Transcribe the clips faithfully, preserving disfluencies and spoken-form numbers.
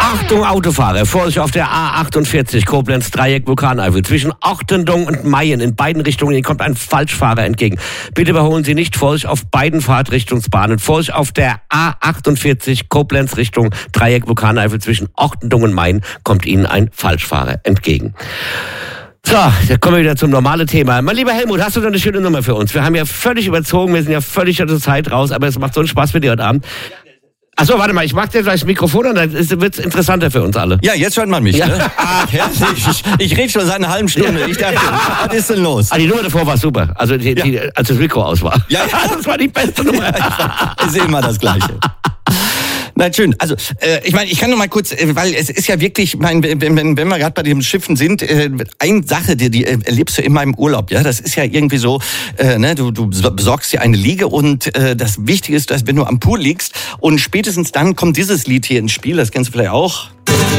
Achtung Autofahrer, Vorsicht auf der A achtundvierzig Koblenz Dreieck Vulkaneifel. Zwischen Ochtendung und Mayen in beiden Richtungen Ihnen kommt ein Falschfahrer entgegen. Bitte überholen Sie nicht. Vorsicht auf beiden Fahrtrichtungsbahnen. Vorsicht auf der A achtundvierzig Koblenz Richtung Dreieck Vulkaneifel. Zwischen Ochtendung und Mayen kommt Ihnen ein Falschfahrer entgegen. So, jetzt kommen wir wieder zum normalen Thema. Mein lieber Helmut, hast du noch eine schöne Nummer für uns? Wir haben ja völlig überzogen, wir sind ja völlig aus der Zeit raus, aber es macht so einen Spaß mit dir heute Abend. Achso, warte mal, ich mach dir gleich das Mikrofon und dann wird's interessanter für uns alle. Ja, jetzt hört man mich, ja. Ne? Ach, herzlich. Ich, ich rede schon seit einer halben Stunde. Ich dachte, was ist denn los? Ah, die Nummer davor war super. Also, die, ja. die, als das Mikro aus war. Ja, ja. Das war die beste Nummer. Ja, ich sehe immer das Gleiche. Nein, schön. Also, äh, ich meine, ich kann noch mal kurz, äh, weil es ist ja wirklich, ich mein, wenn, wenn, wenn wir gerade bei den Schiffen sind, äh, eine Sache, die, die äh, erlebst du immer im Urlaub, ja. Das ist ja irgendwie so, äh, ne, du, du besorgst dir eine Liege und äh, das Wichtige ist, dass wenn du am Pool liegst und spätestens dann kommt dieses Lied hier ins Spiel, das kennst du vielleicht auch.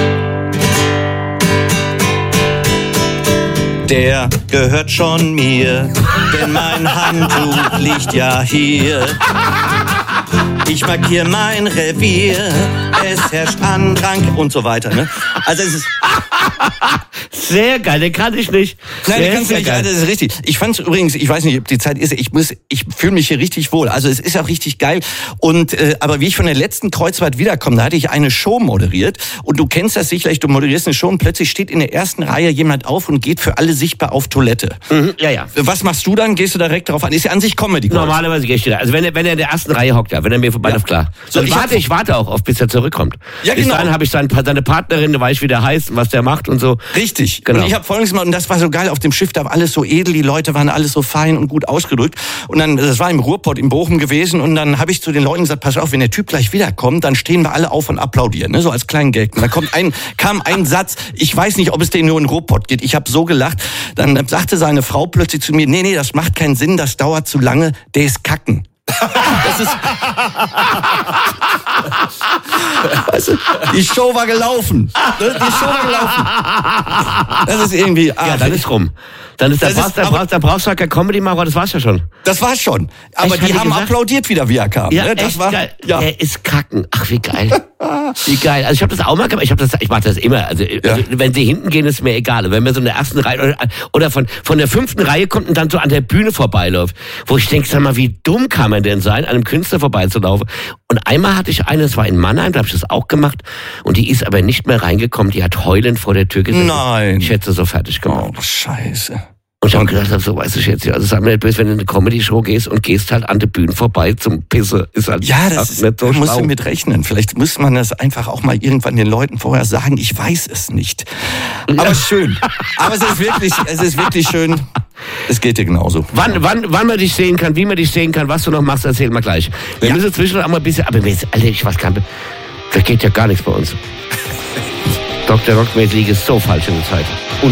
Der gehört schon mir, denn mein Handtuch liegt ja hier. Ich markiere mein Revier, es herrscht Andrang und so weiter. Ne? Also es ist sehr geil, den kann ich nicht. Nein, den kannst du nicht. Ja, das ist richtig. Ich fand's übrigens, ich weiß nicht, ob die Zeit ist. Ich muss, ich fühle mich hier richtig wohl. Also es ist auch richtig geil. Und äh, aber wie ich von der letzten Kreuzfahrt wiederkomme, da hatte ich eine Show moderiert. Und du kennst das sicherlich. Du moderierst eine Show und plötzlich steht in der ersten Reihe jemand auf und geht für alle sichtbar auf Toilette. Mhm, ja, ja. Was machst du dann? Gehst du direkt darauf an? Ist ja an sich Comedy. Normalerweise gehe ich da. Also wenn er, wenn er in der ersten Reihe hockt, ja, wenn er mir vorbei, ja. Klar. So, ich warte, ich warte auch auf, bis er zurückkommt. Ja, bis genau. dahin habe ich seine, seine Partnerin, da weiß ich, wie der heißt und was der macht und so. Richtig. Genau. Und ich habe folgendes mal, und das war so geil auf dem Schiff, da war alles so edel, die Leute waren alles so fein und gut ausgedrückt. Und dann, das war im Ruhrpott in Bochum gewesen, und dann habe ich zu den Leuten gesagt, pass auf, wenn der Typ gleich wiederkommt, dann stehen wir alle auf und applaudieren, ne, so als kleinen Gag. Und dann kommt ein, kam ein Satz, ich weiß nicht, ob es den nur in Ruhrpott geht. Ich habe so gelacht. Dann sagte seine Frau plötzlich zu mir, nee, nee, das macht keinen Sinn, das dauert zu lange, der ist kacken. Das ist weißt du, die Show war gelaufen. Die Show war gelaufen. Das ist irgendwie. Ah, ja, dann ist rum. Dann ist, dann brauchst, ist, dann brauchst, dann brauchst du halt kein Comedy-Macher, das war's ja schon. Das war's schon. Aber echt, die haben gesagt? applaudiert wieder, wie er kam. Ja, ne? Das echt war, geil. Ja. Er ist kacken. Ach, wie geil. Wie geil. Also ich habe das auch mal gemacht. Ich habe das, ich mache das immer. Also, ja. also wenn sie hinten gehen, ist mir egal. Wenn man so in der ersten Reihe oder, oder von von der fünften Reihe kommt und dann so an der Bühne vorbeiläuft, wo ich denke, sag mal, wie dumm kann man denn sein, an einem Künstler vorbeizulaufen? Und einmal hatte ich eine, das war in Mannheim, da habe ich das auch gemacht, und die ist aber nicht mehr reingekommen. Die hat heulend vor der Tür gesessen. Nein. Ich hätte sie so fertig gemacht. Oh, Scheiße. Und ich habe gedacht, so weiß ich jetzt ja. Also sag mir nicht bloß, wenn du in eine Comedy-Show gehst und gehst halt an der Bühne vorbei zum Pisse, ist halt ja, das ist, nicht so musst schlau. du mit rechnen. Vielleicht muss man das einfach auch mal irgendwann den Leuten vorher sagen, ich weiß es nicht. Aber ja. Schön. Aber es ist wirklich, es ist wirklich schön. Es geht dir genauso. Wann, wann, wann man dich sehen kann, wie man dich sehen kann, was du noch machst, erzähl mal gleich. Wir ja. müssen zwischendurch auch mal ein bisschen, aber mir ist, Alter, ich weiß gar nicht, da geht ja gar nichts bei uns. Doktor Rockmäßig ist so falsch in der Zeit.